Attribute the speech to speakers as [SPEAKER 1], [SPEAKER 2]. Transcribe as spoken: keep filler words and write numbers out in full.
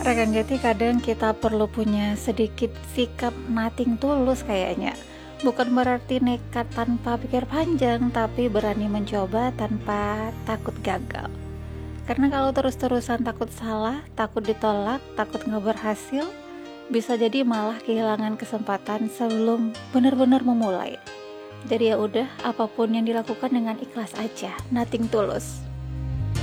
[SPEAKER 1] Rekan jati, kadang kita perlu punya sedikit sikap nothing tulus kayaknya. Bukan berarti nekat tanpa pikir panjang, tapi berani mencoba tanpa takut gagal. Karena kalau terus-terusan takut salah, takut ditolak, takut nggak berhasil, bisa jadi malah kehilangan kesempatan sebelum benar-benar memulai. Jadi ya udah, apapun yang dilakukan dengan ikhlas aja, nothing tulus.